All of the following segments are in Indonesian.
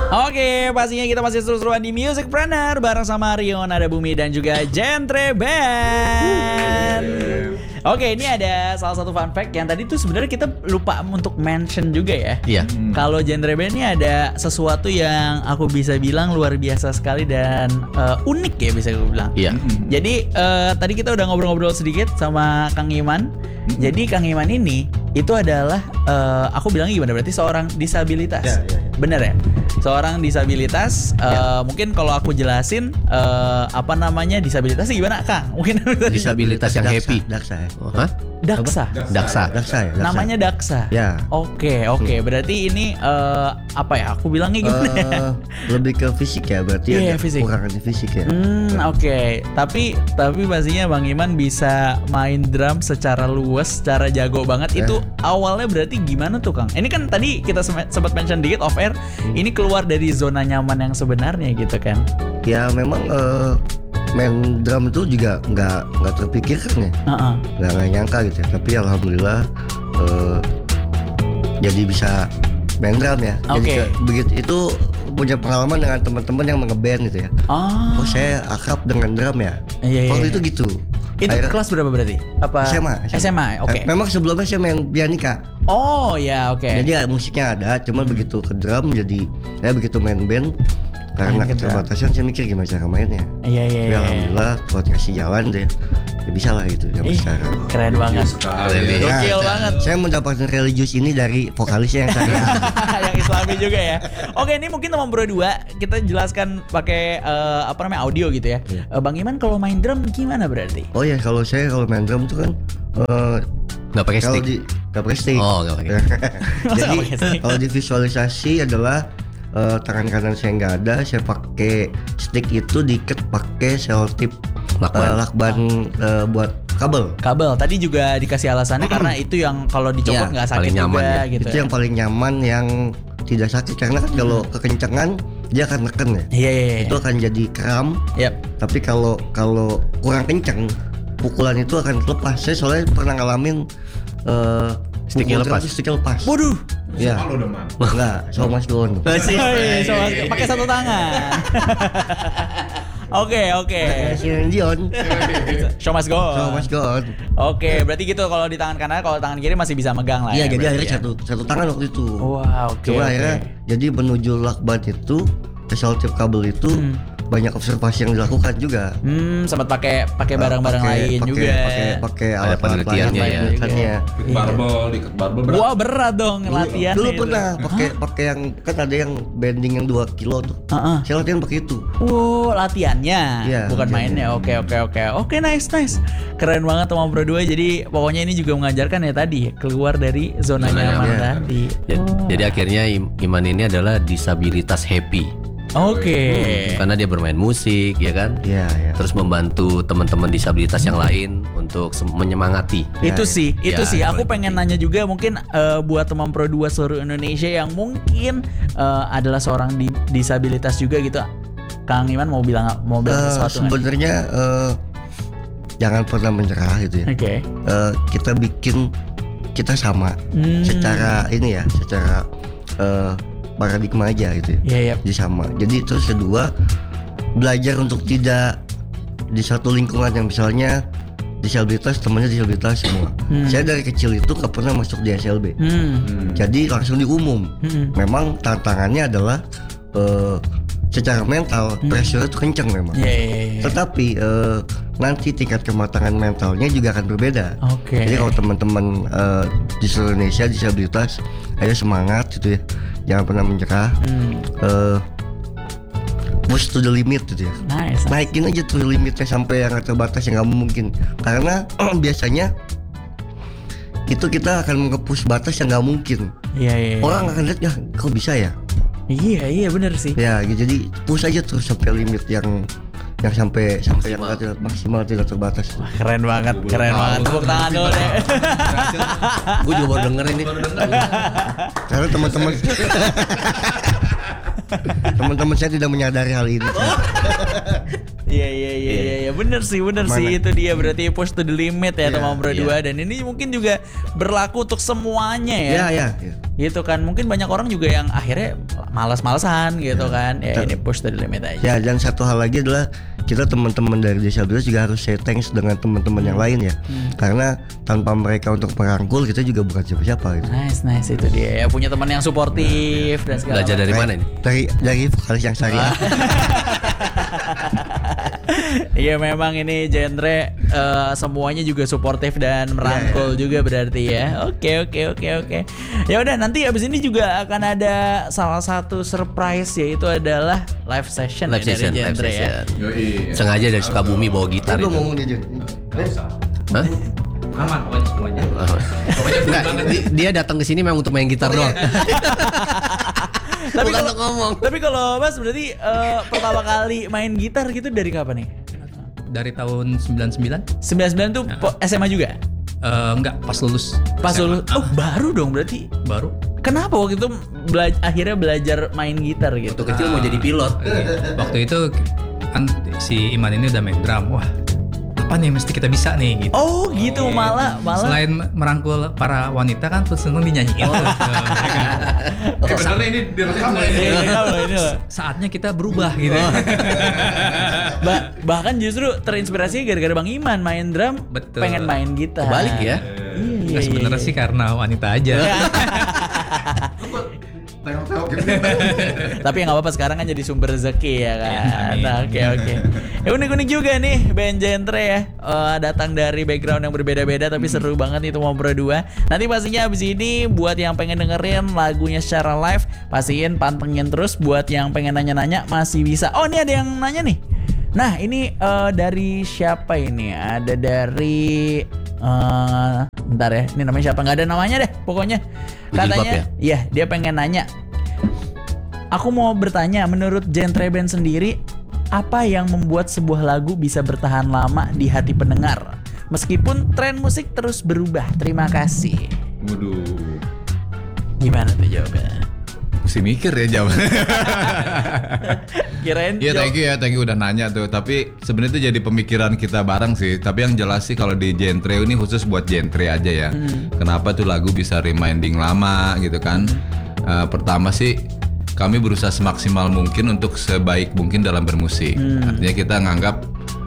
Oke, pastinya kita masih seru-seruan di Musicpreneur bareng sama Rion, ada Bumi dan juga Genre Band. Oke, ini ada salah satu fun fact yang tadi tuh sebenarnya kita lupa untuk mention juga ya. Iya. Kalau Genre Band ini ada sesuatu yang aku bisa bilang luar biasa sekali dan unik ya bisa aku bilang. Iya. Jadi tadi kita udah ngobrol-ngobrol sedikit sama Kang Iman. Jadi Kang Iman ini itu adalah aku bilangnya gimana, berarti seorang disabilitas. Ya. Bener ya? Seorang disabilitas. Mungkin kalau aku jelasin apa namanya disabilitas gimana Kang? Mungkin Disabilitas yang happy. Daksa ya. Oh, hah? Daksa. Daksa. Daksa ya. Namanya Daksa. Ya. Oke. Berarti ini apa ya? Aku bilangnya gimana ya? Lebih ke fisik ya, berarti Iya, ada fisik. kekurangan di fisik ya. Oke. Tapi pastinya Bang Iman bisa main drum secara luas, secara jago banget. Itu awalnya berarti gimana tuh Kang? Ini kan tadi kita sempat mention dikit off air. Ini keluar dari zona nyaman yang sebenarnya gitu kan? Ya memang main drum itu juga nggak terpikirkan ya, nggak nyangka gitu ya. Tapi alhamdulillah jadi bisa main drum ya. Oke. Jadi begitu itu punya pengalaman dengan teman-teman yang ngeband gitu ya. Oh. Oh saya akrab dengan drum ya. Iya. Waktu itu gitu. Itu Akhirnya- kelas berapa berarti? Apa? SMA. Oke. Memang sebelumnya saya main pianika. Oh ya, oke. Jadi musiknya ada, cuman begitu ke drum jadi saya begitu main band karena Main ke drum. keterbatasan saya mikir gimana cara mainnya. Iya. Ya alhamdulillah buat ngasih jalan deh. Ya bisa lah gitu sampai Ih, sekarang. keren banget. Gokil banget. Saya mendapatkan religius ini dari vokalisnya yang saya. Yang Islami juga ya. Oke, ini mungkin teman berdua kita jelaskan pakai apa namanya audio gitu ya. Bang Iman kalau main drum gimana berarti? Oh ya kalau main drum tuh kan Nggak pakai kalau stick. nggak pakai stick. Oh, nggak pakai. Masa Jadi nggak pakai stick? kalau divisualisasi adalah tangan kanan saya nggak ada, saya pakai stick itu diikat pakai selotip lakban buat kabel. Kabel tadi juga dikasih alasannya karena itu yang kalau dicopot Iya, nggak sakit paling nyaman juga ya. gitu. Itu yang paling nyaman, yang tidak sakit karena kan kalau kekencangan dia akan neken ya. Iya. Itu akan jadi kram. Yap. Tapi kalau kurang kencang, pukulan itu akan lepas. Saya soalnya pernah ngalamin Sticknya pukul lepas. drum, sticknya lepas. Waduh. Ya. Enggak, so mas Gon. Pakai satu tangan. Oke. Si Dion. Show must go. So mas Gon. Oke, berarti gitu kalau di tangan kanan, kalau tangan kiri masih bisa megang lah. Iya, ya, jadi berarti akhirnya ya. satu tangan waktu itu. Wah, oke. Coba akhirnya jadi menuju lakban itu, selotip kabel itu banyak observasi yang dilakukan juga. Sempat pakai barang-barang lain juga. Pakai Ada alat-alat penelitiannya lain, ya. penelitiannya. Diikat barbel berat. Wah, berat dong latihan. Dulu pernah pakai yang kan ada yang bending yang 2 kilo tuh. Saya latihan pakai itu. Latihannya, Iya, bukan latihannya. mainnya. Oke, nice. Keren banget teman berdua. Jadi pokoknya ini juga mengajarkan ya tadi keluar dari zona nyaman nyaman. tadi. Jadi akhirnya Iman ini adalah disabilitas happy. Oke. Karena dia bermain musik, ya kan? Iya. Terus membantu teman-teman disabilitas yang lain untuk menyemangati. Itu sih. Aku itu. pengen nanya juga mungkin buat teman Pro 2 seluruh Indonesia yang mungkin adalah seorang disabilitas juga gitu. Kang Iman mau bilang sesuatu nggak? Sebenarnya jangan pernah menyerah gitu ya. Oke. Kita bikin kita sama secara ini ya, secara paradigma aja gitu ya. Iya. Jadi sama. Jadi terus kedua, belajar untuk tidak di satu lingkungan yang misalnya disabilitas, temannya disabilitas semua. Saya dari kecil itu gak pernah masuk di SLB. Jadi langsung di umum. Memang tantangannya adalah secara mental pressure itu kencang memang. Iya. Tetapi nanti tingkat kematangan mentalnya juga akan berbeda. Oke. Jadi kalau teman-teman di seluruh Indonesia disabilitas, ayo semangat gitu ya, jangan pernah menyerah. Push to the limit gitu ya. Nice. Naikin aja tuh limitnya sampai yang terbatas yang nggak mungkin. Karena biasanya itu kita akan nge-push batas yang nggak mungkin. Iya. Orang akan lihat ya, kok bisa ya? Iya bener sih. Ya, gitu. Jadi push aja tuh sampai limit yang sampai yang maksimal tidak terbatas. Wah, keren banget. Tepuk tangan dulu deh. Gue juga baru denger ini. Karena teman-teman saya tidak menyadari hal ini. Iya, bener sih itu dia berarti push to the limit ya Iya, teman berdua dan ini mungkin juga berlaku untuk semuanya ya. Iya. Gitu kan mungkin banyak orang juga yang akhirnya malas-malesan gitu kan. Ya ini push the limit aja. Ya, dan satu hal lagi adalah kita teman-teman dari disabilitas juga harus say thanks dengan teman-teman yang lain ya. Karena tanpa mereka untuk merangkul kita juga bukan siapa-siapa gitu. Nice itu dia ya, punya teman yang suportif dan segala Belajar dari mana ini? Dari vokalis yang syariah. Iya memang ini genre semuanya juga suportif dan merangkul juga berarti ya. Oke. Ya udah, nanti abis ini juga akan ada salah satu surprise, yaitu adalah live session Live ya session, dari live genre ya. session. Yoi. Sengaja dari Sukabumi bawa gitar Lu itu. ngomong dia Jun. Nggak usah. Hah? Aman pokoknya semuanya. Enggak, dia datang ke sini memang untuk main gitar doang. Tapi Bukan kalau untuk ngomong. Tapi kalau Mas berarti pertama kali main gitar gitu dari kapan nih? Dari tahun 99? 99 tuh SMA juga? Enggak, pas lulus. Pas SMA. lulus. Oh, baru dong berarti. Baru. Kenapa waktu itu akhirnya belajar main gitar gitu? Waktu kecil mau jadi pilot. Waktu itu kan si Iman ini udah main drum. Wah, apa nih yang mesti kita bisa nih gitu. Oh, gitu malah. Selain merangkul para wanita kan tuh seneng dinyanyiin. Bener ini direkam ya. Ini loh. Saatnya kita berubah gitu. Bahkan justru terinspirasi gara-gara Bang Iman main drum, Betul. pengen main gitar. Kebalik ya. Nah, sebenarnya sih karena wanita aja. Tengok-tengok gitu. Tapi nggak apa-apa, sekarang kan jadi sumber rezeki ya kan. amin. Nah, oke. Ya unik-unik juga nih band genre ya. Datang dari background yang berbeda-beda tapi seru banget itu mau berdua. Nanti pastinya abis ini buat yang pengen dengerin lagunya secara live, pastiin pantengin terus. Buat yang pengen nanya-nanya masih bisa. Oh, ini ada yang nanya nih. Nah, ini dari siapa ini? Ada dari bentar ya, ini namanya siapa? Nggak ada namanya deh pokoknya. Katanya, iya dia pengen nanya. Aku mau bertanya, menurut genre band sendiri, apa yang membuat sebuah lagu bisa bertahan lama di hati pendengar meskipun tren musik terus berubah? Terima kasih. Waduh. Gimana tuh jawabannya? Mesti mikir ya jawab. Kirain Iya, thank you udah nanya tuh. Tapi sebenarnya itu jadi pemikiran kita bareng sih. Tapi yang jelas sih kalau di genre ini khusus buat genre aja ya. Kenapa tuh lagu bisa reminding lama gitu kan? Pertama sih kami berusaha semaksimal mungkin untuk sebaik mungkin dalam bermusik. Artinya kita nganggap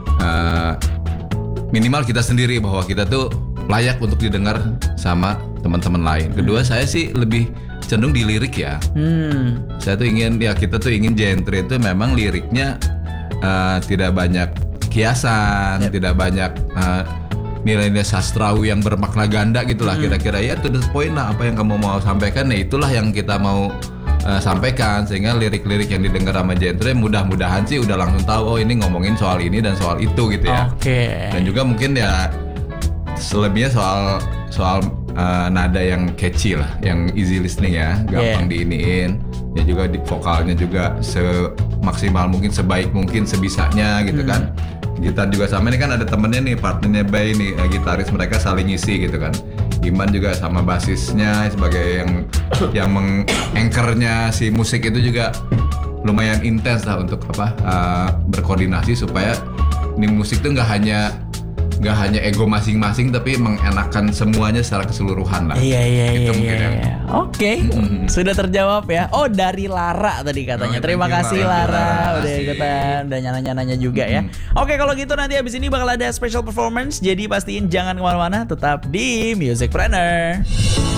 minimal kita sendiri bahwa kita tuh layak untuk didengar sama teman-teman lain. Kedua, saya sih lebih cenderung di lirik ya. Saya tuh ingin ya, kita tuh ingin genre itu memang liriknya tidak banyak kiasan, tidak banyak nilai-nilai sastrawi yang bermakna ganda gitulah. Kira-kira ya to the point lah apa yang kamu mau sampaikan. Nah itulah yang kita mau sampaikan, sehingga lirik-lirik yang didengar sama genre mudah-mudahan sih udah langsung tahu, oh ini ngomongin soal ini dan soal itu gitu ya. Dan juga mungkin ya selebihnya soal nada yang catchy lah, yang easy listening ya, gampang diiniin. Ya juga di vokalnya juga semaksimal mungkin, sebaik mungkin, sebisanya gitu kan. Gitar juga sama, ini kan ada temennya nih, partnernya Bay nih, gitaris, mereka saling ngisi gitu kan. Iman juga sama basisnya sebagai yang meng-anchornya si musik itu juga lumayan intens lah untuk berkoordinasi supaya ini musik tuh nggak hanya ego masing-masing tapi mengenakan semuanya secara keseluruhan lah. Iya. Mungkin ya. Oke, sudah terjawab ya. Oh, dari Lara tadi katanya. Terima kasih Lara udah ikutan, udah nanya-nanya juga ya. Oke, kalau gitu nanti abis ini bakal ada special performance. Jadi pastiin jangan kemana-mana, tetap di Musicpreneur.